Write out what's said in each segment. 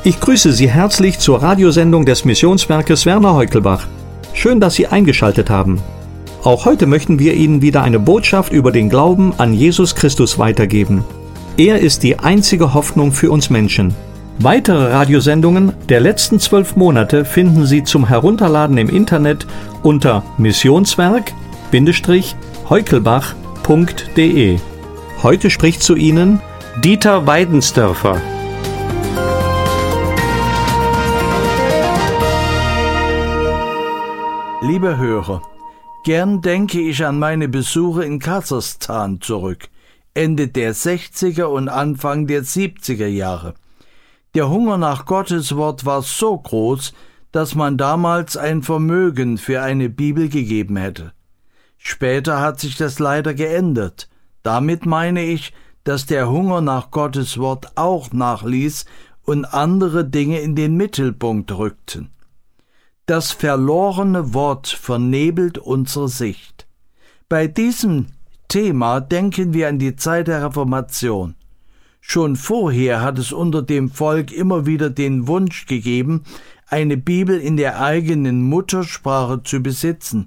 Ich grüße Sie herzlich zur Radiosendung des Missionswerkes Werner Heukelbach. Schön, dass Sie eingeschaltet haben. Auch heute möchten wir Ihnen wieder eine Botschaft über den Glauben an Jesus Christus weitergeben. Er ist die einzige Hoffnung für uns Menschen. Weitere Radiosendungen der letzten 12 Monate finden Sie zum Herunterladen im Internet unter missionswerk-heukelbach.de. Heute spricht zu Ihnen Dieter Weidensdörfer. Liebe Hörer, gern denke ich an meine Besuche in Kasachstan zurück, Ende der 60er und Anfang der 70er Jahre. Der Hunger nach Gottes Wort war so groß, dass man damals ein Vermögen für eine Bibel gegeben hätte. Später hat sich das leider geändert. Damit meine ich, dass der Hunger nach Gottes Wort auch nachließ und andere Dinge in den Mittelpunkt rückten. Das verlorene Wort vernebelt unsere Sicht. Bei diesem Thema denken wir an die Zeit der Reformation. Schon vorher hat es unter dem Volk immer wieder den Wunsch gegeben, eine Bibel in der eigenen Muttersprache zu besitzen.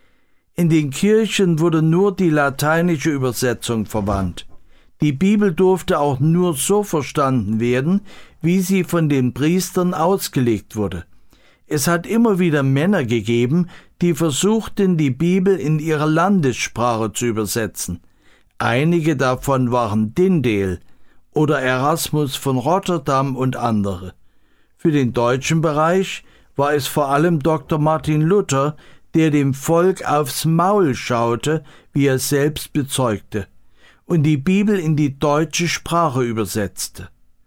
In den Kirchen wurde nur die lateinische Übersetzung verwandt. Die Bibel durfte auch nur so verstanden werden, wie sie von den Priestern ausgelegt wurde. Es hat immer wieder Männer gegeben, die versuchten, die Bibel in ihre Landessprache zu übersetzen. Einige davon waren Tyndale oder Erasmus von Rotterdam und andere. Für den deutschen Bereich war es vor allem Dr. Martin Luther, der dem Volk aufs Maul schaute, wie er selbst bezeugte, und die Bibel in die deutsche Sprache übersetzte.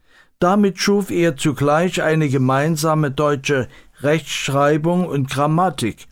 Damit schuf er zugleich eine gemeinsame deutsche Rechtschreibung und Grammatik.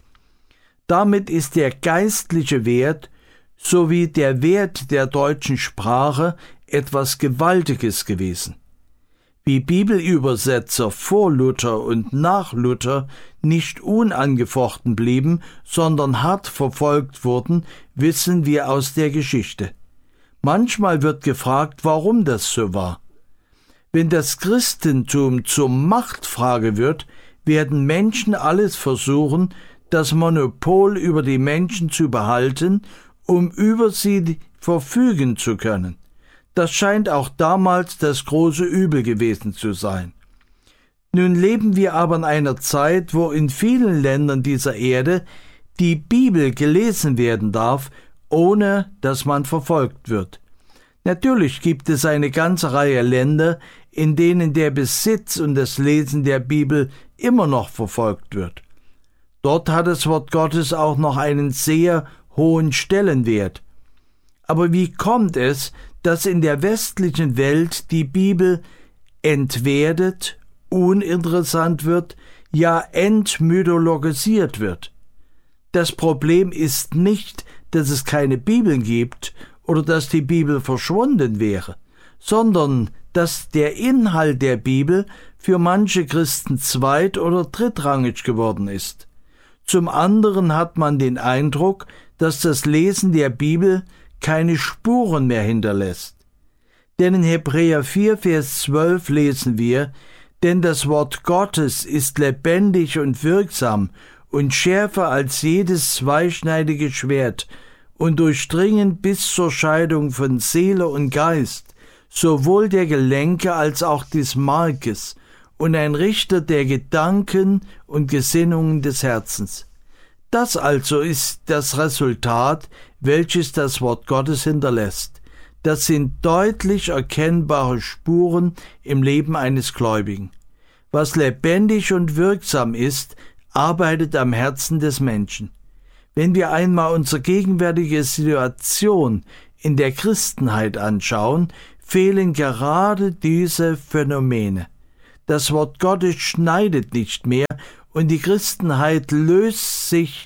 Damit ist der geistliche Wert sowie der Wert der deutschen Sprache etwas Gewaltiges gewesen. Wie Bibelübersetzer vor Luther und nach Luther nicht unangefochten blieben, sondern hart verfolgt wurden, wissen wir aus der Geschichte. Manchmal wird gefragt, warum das so war. Wenn das Christentum zur Machtfrage wird, werden Menschen alles versuchen, das Monopol über die Menschen zu behalten, um über sie verfügen zu können. Das scheint auch damals das große Übel gewesen zu sein. Nun leben wir aber in einer Zeit, wo in vielen Ländern dieser Erde die Bibel gelesen werden darf, ohne dass man verfolgt wird. Natürlich gibt es eine ganze Reihe Länder, in denen der Besitz und das Lesen der Bibel immer noch verfolgt wird. Dort hat das Wort Gottes auch noch einen sehr hohen Stellenwert. Aber wie kommt es, dass in der westlichen Welt die Bibel entwertet, uninteressant wird, ja entmythologisiert wird? Das Problem ist nicht, dass es keine Bibeln gibt oder dass die Bibel verschwunden wäre, sondern dass der Inhalt der Bibel für manche Christen zweit- oder drittrangig geworden ist. Zum anderen hat man den Eindruck, dass das Lesen der Bibel keine Spuren mehr hinterlässt. Denn in Hebräer 4, Vers 12 lesen wir: Denn das Wort Gottes ist lebendig und wirksam und schärfer als jedes zweischneidige Schwert und durchdringend bis zur Scheidung von Seele und Geist, sowohl der Gelenke als auch des Markes, und ein Richter der Gedanken und Gesinnungen des Herzens. Das also ist das Resultat, welches das Wort Gottes hinterlässt. Das sind deutlich erkennbare Spuren im Leben eines Gläubigen. Was lebendig und wirksam ist, arbeitet am Herzen des Menschen. Wenn wir einmal unsere gegenwärtige Situation in der Christenheit anschauen, fehlen gerade diese Phänomene. Das Wort Gottes schneidet nicht mehr und die Christenheit löst sich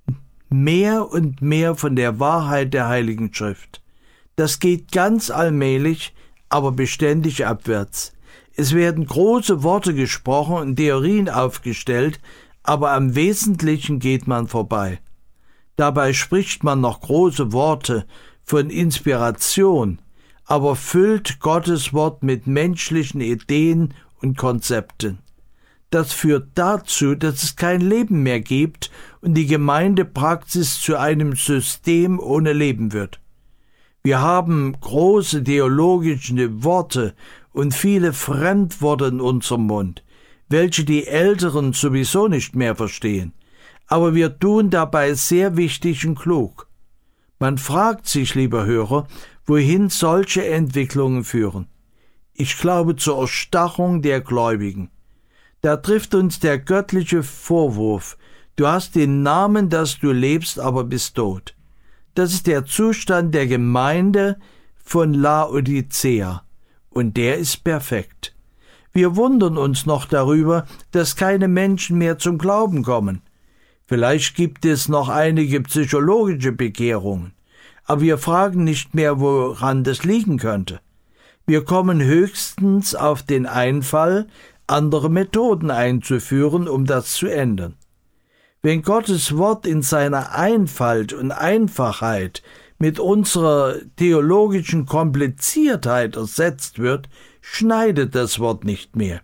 mehr und mehr von der Wahrheit der Heiligen Schrift. Das geht ganz allmählich, aber beständig abwärts. Es werden große Worte gesprochen und Theorien aufgestellt, aber am Wesentlichen geht man vorbei. Dabei spricht man noch große Worte von Inspiration, aber füllt Gottes Wort mit menschlichen Ideen und Konzepten. Das führt dazu, dass es kein Leben mehr gibt und die Gemeindepraxis zu einem System ohne Leben wird. Wir haben große theologische Worte und viele Fremdworte in unserem Mund, welche die Älteren sowieso nicht mehr verstehen. Aber wir tun dabei sehr wichtig und klug. Man fragt sich, lieber Hörer, wohin solche Entwicklungen führen. Ich glaube zur Erstarrung der Gläubigen. Da trifft uns der göttliche Vorwurf: Du hast den Namen, dass du lebst, aber bist tot. Das ist der Zustand der Gemeinde von Laodicea, und der ist perfekt. Wir wundern uns noch darüber, dass keine Menschen mehr zum Glauben kommen. Vielleicht gibt es noch einige psychologische Bekehrungen, aber wir fragen nicht mehr, woran das liegen könnte. Wir kommen höchstens auf den Einfall, andere Methoden einzuführen, um das zu ändern. Wenn Gottes Wort in seiner Einfalt und Einfachheit mit unserer theologischen Kompliziertheit ersetzt wird, schneidet das Wort nicht mehr.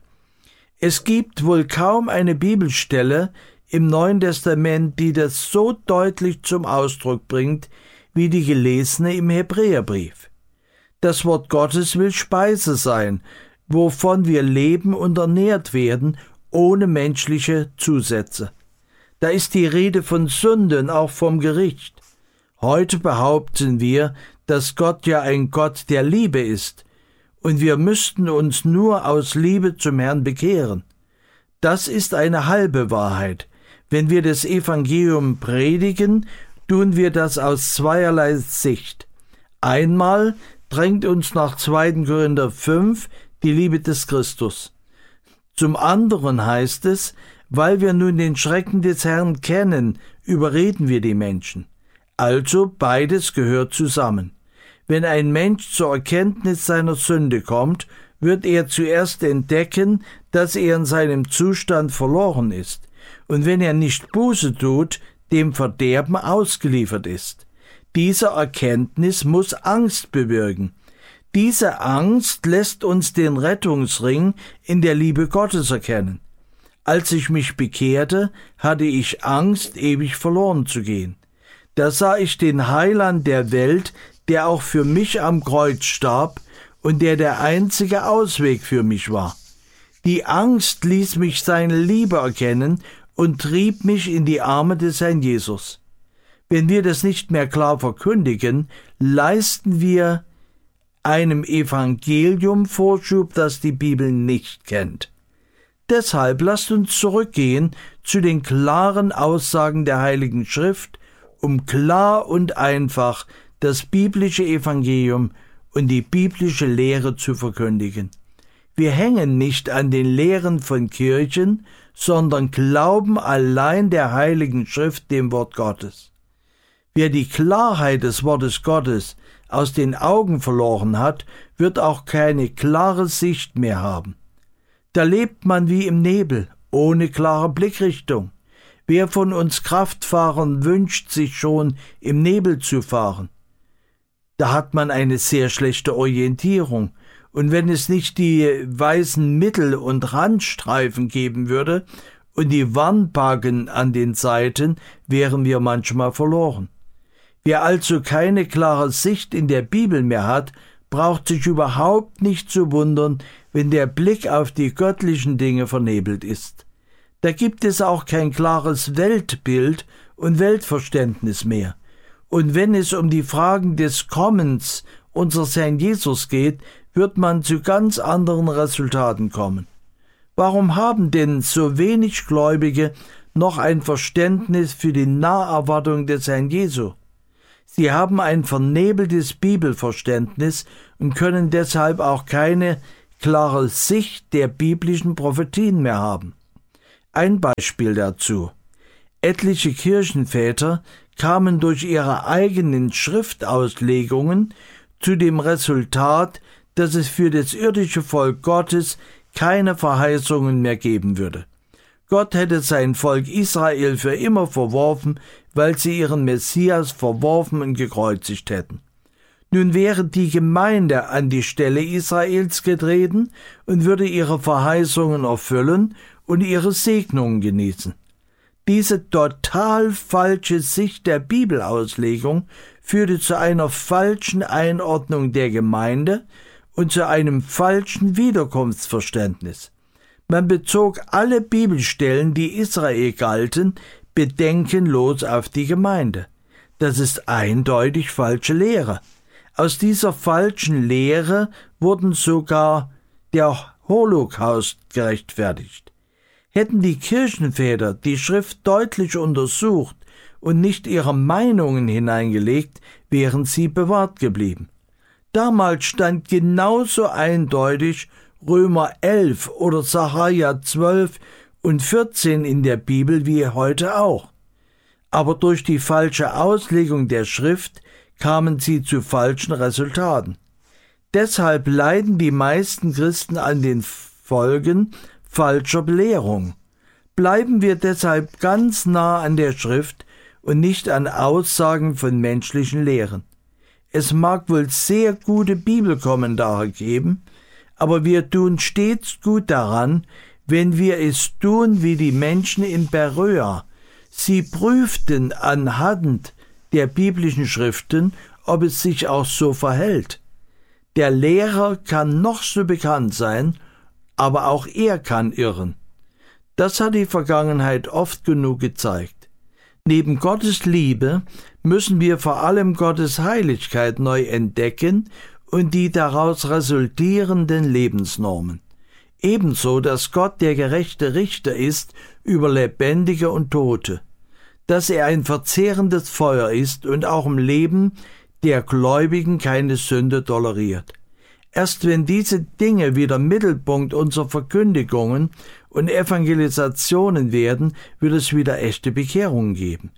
Es gibt wohl kaum eine Bibelstelle im Neuen Testament, die das so deutlich zum Ausdruck bringt, wie die gelesene im Hebräerbrief. Das Wort Gottes will Speise sein, wovon wir leben und ernährt werden, ohne menschliche Zusätze. Da ist die Rede von Sünde und auch vom Gericht. Heute behaupten wir, dass Gott ja ein Gott der Liebe ist, und wir müssten uns nur aus Liebe zum Herrn bekehren. Das ist eine halbe Wahrheit. Wenn wir das Evangelium predigen, tun wir das aus zweierlei Sicht. Einmal drängt uns nach 2. Korinther 5 die Liebe des Christus. Zum anderen heißt es, weil wir nun den Schrecken des Herrn kennen, überreden wir die Menschen. Also beides gehört zusammen. Wenn ein Mensch zur Erkenntnis seiner Sünde kommt, wird er zuerst entdecken, dass er in seinem Zustand verloren ist und wenn er nicht Buße tut, dem Verderben ausgeliefert ist. Diese Erkenntnis muss Angst bewirken. Diese Angst lässt uns den Rettungsring in der Liebe Gottes erkennen. Als ich mich bekehrte, hatte ich Angst, ewig verloren zu gehen. Da sah ich den Heiland der Welt, der auch für mich am Kreuz starb und der einzige Ausweg für mich war. Die Angst ließ mich seine Liebe erkennen und trieb mich in die Arme des Herrn Jesus. Wenn wir das nicht mehr klar verkündigen, leisten wir einem Evangelium Vorschub, das die Bibel nicht kennt. Deshalb lasst uns zurückgehen zu den klaren Aussagen der Heiligen Schrift, um klar und einfach das biblische Evangelium und die biblische Lehre zu verkündigen. Wir hängen nicht an den Lehren von Kirchen, sondern glauben allein der Heiligen Schrift, dem Wort Gottes. Wer die Klarheit des Wortes Gottes aus den Augen verloren hat, wird auch keine klare Sicht mehr haben. Da lebt man wie im Nebel, ohne klare Blickrichtung. Wer von uns Kraftfahrern wünscht sich schon, im Nebel zu fahren? Da hat man eine sehr schlechte Orientierung. Und wenn es nicht die weißen Mittel- und Randstreifen geben würde und die Warnbalken an den Seiten, wären wir manchmal verloren. Wer also keine klare Sicht in der Bibel mehr hat, braucht sich überhaupt nicht zu wundern, wenn der Blick auf die göttlichen Dinge vernebelt ist. Da gibt es auch kein klares Weltbild und Weltverständnis mehr. Und wenn es um die Fragen des Kommens unseres Herrn Jesus geht, wird man zu ganz anderen Resultaten kommen. Warum haben denn so wenig Gläubige noch ein Verständnis für die Naherwartung des Herrn Jesu? Sie haben ein vernebeltes Bibelverständnis und können deshalb auch keine klare Sicht der biblischen Prophetien mehr haben. Ein Beispiel dazu. Etliche Kirchenväter kamen durch ihre eigenen Schriftauslegungen zu dem Resultat, dass es für das irdische Volk Gottes keine Verheißungen mehr geben würde. Gott hätte sein Volk Israel für immer verworfen, weil sie ihren Messias verworfen und gekreuzigt hätten. Nun wäre die Gemeinde an die Stelle Israels getreten und würde ihre Verheißungen erfüllen und ihre Segnungen genießen. Diese total falsche Sicht der Bibelauslegung führte zu einer falschen Einordnung der Gemeinde und zu einem falschen Wiederkunftsverständnis. Man bezog alle Bibelstellen, die Israel galten, bedenkenlos auf die Gemeinde. Das ist eindeutig falsche Lehre. Aus dieser falschen Lehre wurden sogar der Holocaust gerechtfertigt. Hätten die Kirchenväter die Schrift deutlich untersucht und nicht ihre Meinungen hineingelegt, wären sie bewahrt geblieben. Damals stand genauso eindeutig Römer 11 oder Sacharja 12 und 14 in der Bibel wie heute auch. Aber durch die falsche Auslegung der Schrift kamen sie zu falschen Resultaten. Deshalb leiden die meisten Christen an den Folgen falscher Belehrung. Bleiben wir deshalb ganz nah an der Schrift und nicht an Aussagen von menschlichen Lehren. Es mag wohl sehr gute Bibelkommentare geben, aber wir tun stets gut daran, wenn wir es tun wie die Menschen in Beröa. Sie prüften anhand der biblischen Schriften, ob es sich auch so verhält. Der Lehrer kann noch so bekannt sein, aber auch er kann irren. Das hat die Vergangenheit oft genug gezeigt. Neben Gottes Liebe müssen wir vor allem Gottes Heiligkeit neu entdecken und die daraus resultierenden Lebensnormen. Ebenso, dass Gott der gerechte Richter ist über Lebendige und Tote, dass er ein verzehrendes Feuer ist und auch im Leben der Gläubigen keine Sünde toleriert. Erst wenn diese Dinge wieder Mittelpunkt unserer Verkündigungen und Evangelisationen werden, wird es wieder echte Bekehrungen geben.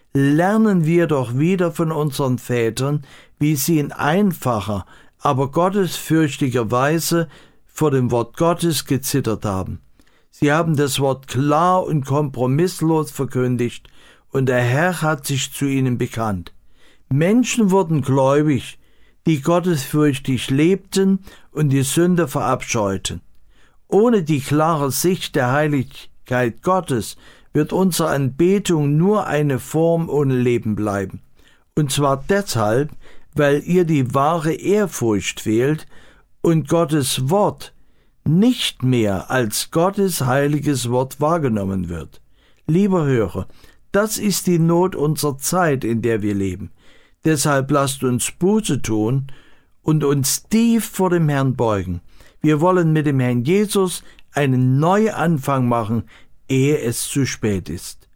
Lernen wir doch wieder von unseren Vätern, wie sie in einfacher, aber gottesfürchtiger Weise vor dem Wort Gottes gezittert haben. Sie haben das Wort klar und kompromisslos verkündigt, und der Herr hat sich zu ihnen bekannt. Menschen wurden gläubig, die gottesfürchtig lebten und die Sünde verabscheuten. Ohne die klare Sicht der Heiligkeit Gottes wird unsere Anbetung nur eine Form ohne Leben bleiben. Und zwar deshalb, weil ihr die wahre Ehrfurcht fehlt und Gottes Wort nicht mehr als Gottes heiliges Wort wahrgenommen wird. Lieber Hörer, das ist die Not unserer Zeit, in der wir leben. Deshalb lasst uns Buße tun und uns tief vor dem Herrn beugen. Wir wollen mit dem Herrn Jesus einen Neuanfang machen, ehe es zu spät ist.